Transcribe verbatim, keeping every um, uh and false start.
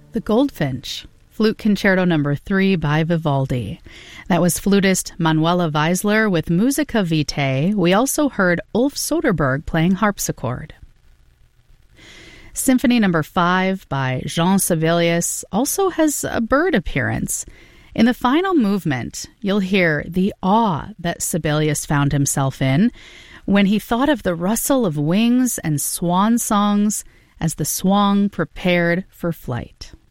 The Goldfinch, Flute Concerto Number three by Vivaldi. That was flutist Manuela Weisler with Musica Vitae. We also heard Ulf Soderberg playing harpsichord. Symphony Number five by Jean Sibelius also has a bird appearance. In the final movement, you'll hear the awe that Sibelius found himself in when he thought of the rustle of wings and swan songs as the swan prepared for flight.